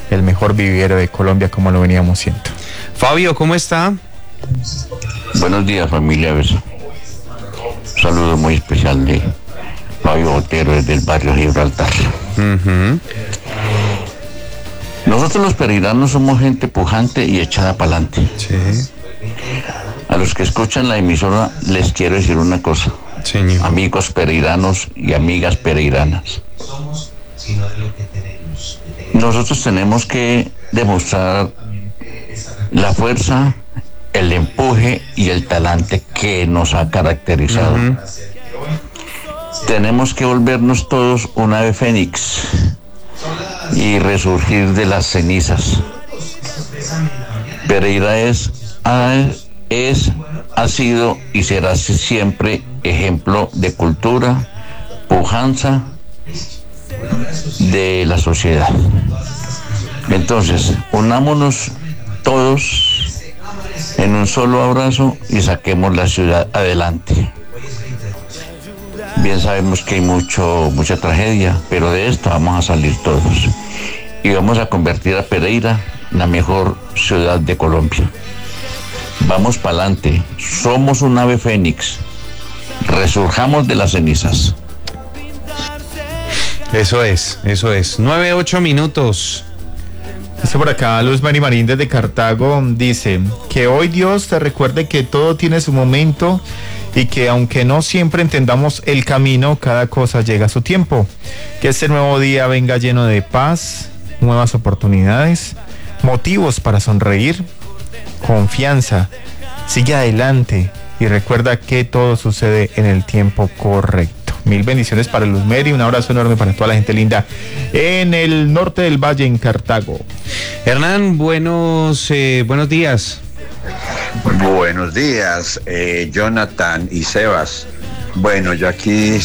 el mejor vivero de Colombia como lo veníamos siendo. Fabio, ¿cómo está? Buenos días, familia Besa. Un saludo muy especial de Fabio Botero desde el barrio Gibraltar. Nosotros los pereiranos somos gente pujante y echada para adelante. Sí. A los que escuchan la emisora les quiero decir una cosa. Señor. Amigos pereiranos y amigas pereiranas. Nosotros tenemos que demostrar la fuerza, el empuje y el talante que nos ha caracterizado. Tenemos que volvernos todos un ave fénix y resurgir de las cenizas. Pereira ha sido y será siempre ejemplo de cultura, pujanza de la sociedad. Entonces, unámonos todos en un solo abrazo y saquemos la ciudad adelante. Bien sabemos que hay mucha tragedia, pero de esto vamos a salir todos y vamos a convertir a Pereira en la mejor ciudad de Colombia. Vamos para adelante, somos un ave fénix, resurjamos de las cenizas. Eso es. 9:08 minutos. Dice por acá Luz Mari Marín desde Cartago, dice que hoy Dios te recuerde que todo tiene su momento y que aunque no siempre entendamos el camino, cada cosa llega a su tiempo. Que este nuevo día venga lleno de paz, nuevas oportunidades, motivos para sonreír, confianza. Sigue adelante y recuerda que todo sucede en el tiempo correcto. Mil bendiciones para Luz Mary, un abrazo enorme para toda la gente linda en el norte del valle, en Cartago. Hernán, buenos días. Buenos días, Jonathan y Sebas. Bueno, yo aquí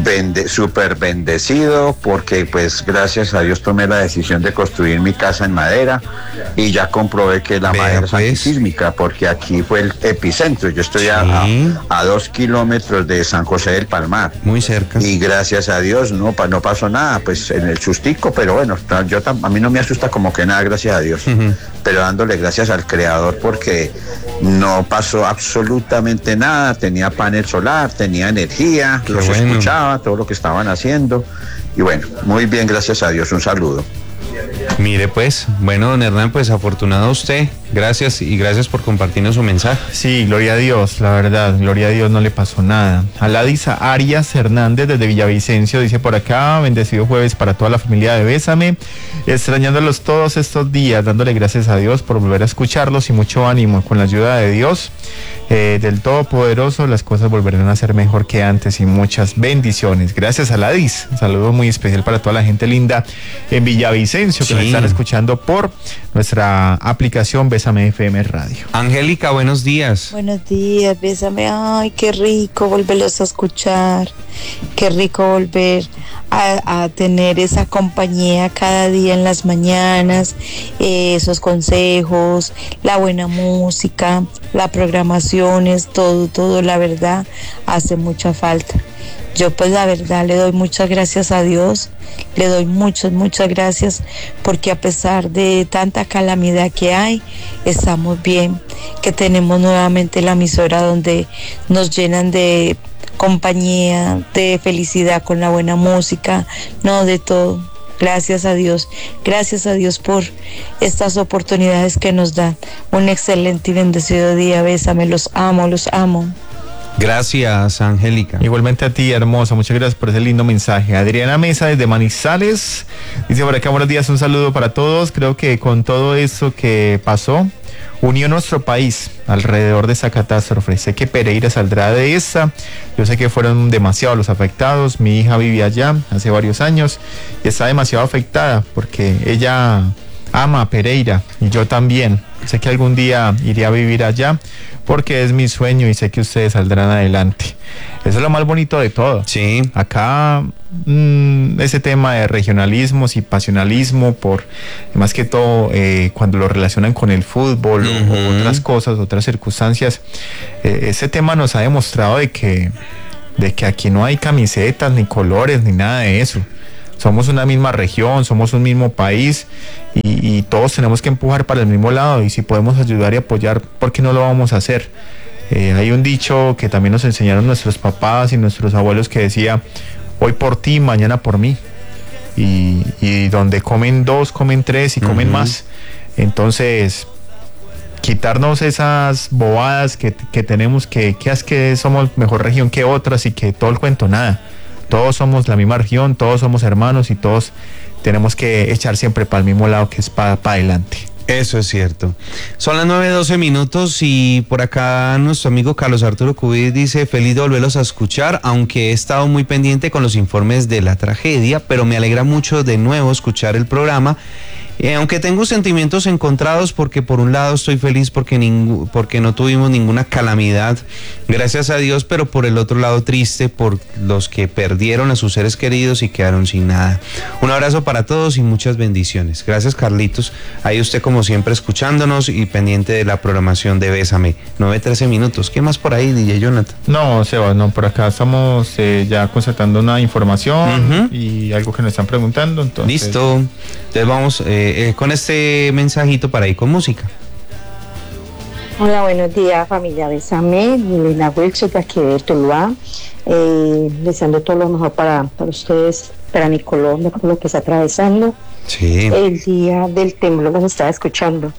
súper bendecido porque pues gracias a Dios tomé la decisión de construir mi casa en madera y ya comprobé que la madera es antisísmica porque aquí fue el epicentro. Yo estoy a 2 kilómetros de San José del Palmar. Muy cerca. Y gracias a Dios no pasó nada, pues en el sustico, pero bueno, a mí no me asusta como que nada, gracias a Dios. Pero dándole gracias al Creador porque no pasó absolutamente nada, tenía panel solar, tenía energía, los escuchaba, todo lo que estaban haciendo y bueno, muy bien, gracias a Dios, un saludo. Mire pues, bueno, don Hernán, pues afortunado usted, gracias y gracias por compartirnos su mensaje. Sí, gloria a Dios, la verdad, gloria a Dios, no le pasó nada. Aladisa Arias Hernández desde Villavicencio dice por acá, bendecido jueves para toda la familia de Bésame, extrañándolos todos estos días, dándole gracias a Dios por volver a escucharlos y mucho ánimo, con la ayuda de Dios, del Todopoderoso, las cosas volverán a ser mejor que antes y muchas bendiciones. Gracias Aladis, un saludo muy especial para toda la gente linda en Villavicencio que nos están escuchando por nuestra aplicación Bésame FM Radio. Angélica, buenos días. Buenos días, Bésame. Ay, qué rico volverlos a escuchar. Qué rico volver a tener esa compañía cada día en las mañanas, esos consejos, la buena música, la programación, todo, la verdad, hace mucha falta. Yo pues la verdad le doy muchas gracias a Dios, le doy muchas gracias porque a pesar de tanta calamidad que hay, estamos bien, que tenemos nuevamente la emisora donde nos llenan de compañía, de felicidad con la buena música, no, de todo. Gracias a Dios por estas oportunidades que nos dan. Un excelente y bendecido día, Bésame, los amo. Gracias, Angélica. Igualmente a ti, hermosa, muchas gracias por ese lindo mensaje. Adriana Mesa desde Manizales dice por acá, buenos días, un saludo para todos. Creo que con todo eso que pasó, unió nuestro país alrededor de esa catástrofe. Sé que Pereira saldrá de esa. Yo sé que fueron demasiados los afectados. Mi hija vivía allá hace varios años y está demasiado afectada porque ella ama a Pereira y yo también. Sé que algún día iré a vivir allá porque es mi sueño y sé que ustedes saldrán adelante. Eso es lo más bonito de todo. Sí. Acá ese tema de regionalismos y pasionalismo, por más que todo cuando lo relacionan con el fútbol o otras cosas, otras circunstancias, ese tema nos ha demostrado de que aquí no hay camisetas, ni colores, ni nada de eso. somos una misma región, somos un mismo país y todos tenemos que empujar para el mismo lado, y si podemos ayudar y apoyar, ¿por qué no lo vamos a hacer? Hay un dicho que también nos enseñaron nuestros papás y nuestros abuelos que decía: hoy por ti, mañana por mí. Y donde comen dos, comen tres y comen más. Entonces, quitarnos esas bobadas que tenemos, que es que somos mejor región que otras y que todo el cuento, nada. Todos somos la misma región, todos somos hermanos y todos tenemos que echar siempre para el mismo lado, que es para adelante. Eso es cierto. Son las 9:12 y por acá nuestro amigo Carlos Arturo Cubí dice: feliz de volverlos a escuchar, aunque he estado muy pendiente con los informes de la tragedia, pero me alegra mucho de nuevo escuchar el programa. Aunque tengo sentimientos encontrados, porque por un lado estoy feliz porque no tuvimos ninguna calamidad, gracias a Dios, pero por el otro lado triste por los que perdieron a sus seres queridos y quedaron sin nada. Un abrazo para todos y muchas bendiciones. Gracias, Carlitos. Ahí usted como siempre escuchándonos y pendiente de la programación de Bésame. 9:13. ¿Qué más por ahí, DJ Jonathan? No, Sebas, no, por acá estamos ya constatando una información y algo que nos están preguntando. Entonces... Listo. Entonces vamos con este mensajito para ir con música. Hola, buenos días, familia Bésame. Milena Wilson, de aquí de Tuluá. Deseando todo lo mejor para ustedes, para mi Colombia, por lo que está atravesando. Sí. El día del temblor los estaba escuchando.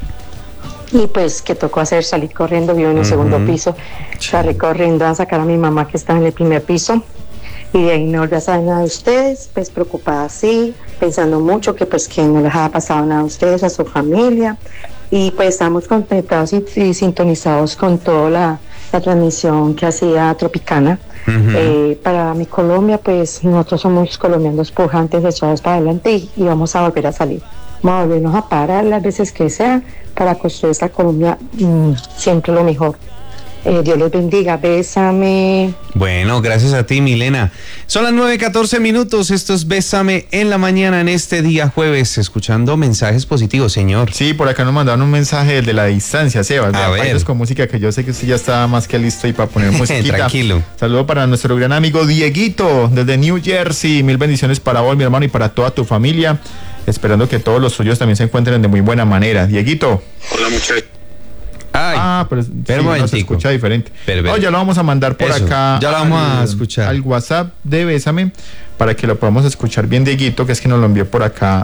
Y pues que tocó salir corriendo, vivo en el segundo piso. Salí corriendo a sacar a mi mamá que estaba en el primer piso. Y de ahí no volví a saber nada de ustedes, pues preocupada así, pensando mucho que pues que no les había pasado nada a ustedes, a su familia. Y pues estamos conectados y sintonizados con toda la transmisión que hacía Tropicana. Para mi Colombia, pues nosotros somos colombianos pujantes, echados para adelante y vamos a volver a salir. Vamos a volvernos a parar las veces que sea para construir esta Colombia siempre lo mejor. Dios les bendiga, bésame. Bueno, gracias a ti, Milena. Son las 9:14. Esto es Bésame en la mañana en este día jueves, escuchando mensajes positivos, señor. Sí, por acá nos mandaron un mensaje de la distancia, Sebas. A ver. Con música, que yo sé que usted ya está más que listo y para poner musiquita. Tranquilo. Saludo para nuestro gran amigo Dieguito, desde New Jersey. Mil bendiciones para vos, mi hermano, y para toda tu familia. Esperando que todos los suyos también se encuentren de muy buena manera. Dieguito. Hola, muchachos. Pero sí, no se escucha diferente. No, ya lo vamos a mandar por acá. Ya lo vamos a escuchar al WhatsApp de Bésame para que lo podamos escuchar bien, Dieguito, que es que nos lo envió por acá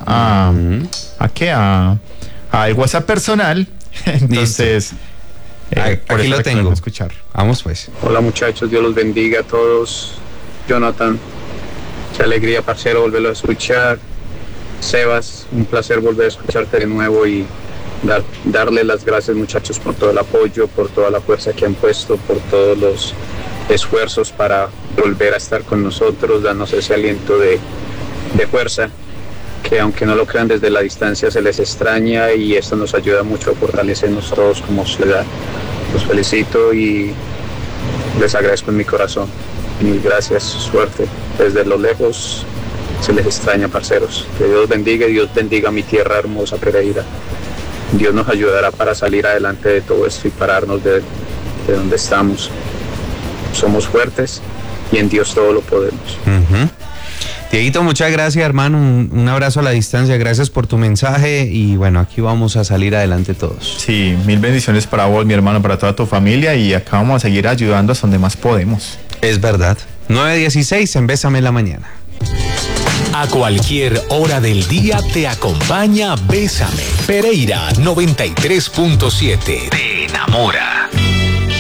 al WhatsApp personal. Entonces, aquí lo tengo. Escuchar. Vamos pues. Hola, muchachos, Dios los bendiga a todos. Jonathan, qué alegría, parcero, volverlo a escuchar. Sebas, un placer volver a escucharte de nuevo y darle las gracias, muchachos, por todo el apoyo, por toda la fuerza que han puesto, por todos los esfuerzos para volver a estar con nosotros, darnos ese aliento de fuerza, que aunque no lo crean, desde la distancia se les extraña, y esto nos ayuda mucho a fortalecernos todos como sociedad. Los felicito y les agradezco en mi corazón. Mil gracias, suerte. Desde lo lejos se les extraña, parceros. Que Dios bendiga y Dios bendiga mi tierra hermosa, Pereira. Dios nos ayudará para salir adelante de todo esto y pararnos de donde estamos. Somos fuertes y en Dios todo lo podemos. Dieguito, muchas gracias, hermano. Un abrazo a la distancia. Gracias por tu mensaje y bueno, aquí vamos a salir adelante todos. Sí, mil bendiciones para vos, mi hermano, para toda tu familia, y acá vamos a seguir ayudando hasta donde más podemos. Es verdad. 9:16 en Bésame en la mañana. A cualquier hora del día te acompaña Bésame. Pereira 93.7. Te enamora.